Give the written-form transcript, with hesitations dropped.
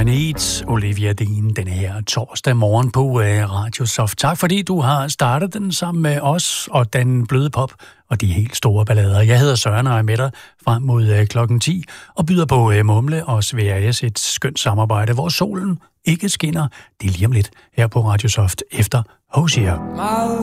Need, Olivia Dean, den her torsdag morgen på Radio Soft. Tak fordi du har startet den sammen med os og den bløde pop og de helt store ballader. Jeg hedder Søren og er med dig frem mod klokken 10 og byder på Mumle og SVRS, et skønt samarbejde, hvor solen ikke skinner. Det er lige om lidt her på Radio Soft efter Hosier.